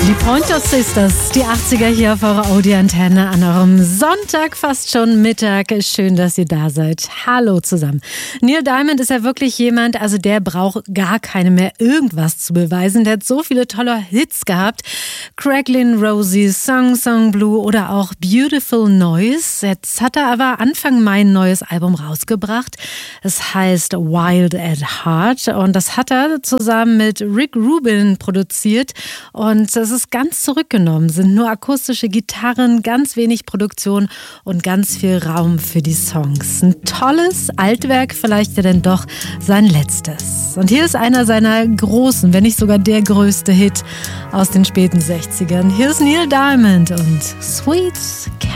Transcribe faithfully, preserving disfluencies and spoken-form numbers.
Die Pointer Sisters, die achtziger hier auf eurer Audi-Antenne an eurem Sonntag, fast schon Mittag. Schön, dass ihr da seid. Hallo zusammen. Neil Diamond ist ja wirklich jemand, also der braucht gar keine mehr irgendwas zu beweisen. Der hat so viele tolle Hits gehabt. Cracklin' Rosie, Song Song Blue oder auch Beautiful Noise. Jetzt hat er aber Anfang Mai ein neues Album rausgebracht. Es heißt Wild at Heart und das hat er zusammen mit Rick Rubin produziert und das ist ganz zurückgenommen, sind nur akustische Gitarren, ganz wenig Produktion und ganz viel Raum für die Songs. Ein tolles Altwerk, vielleicht ja dann doch sein letztes. Und hier ist einer seiner großen, wenn nicht sogar der größte Hit aus den späten sechzigern. Hier ist Neil Diamond und Sweet Caroline.